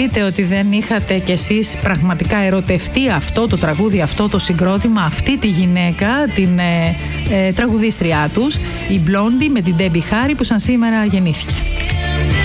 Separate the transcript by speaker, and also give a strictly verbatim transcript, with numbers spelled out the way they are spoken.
Speaker 1: πείτε ότι δεν είχατε κι εσείς πραγματικά ερωτευτεί αυτό το τραγούδι, αυτό το συγκρότημα, αυτή τη γυναίκα, την ε, ε, τραγουδίστριά τους, η Blondie με την Debbie Harry που σαν σήμερα γεννήθηκε.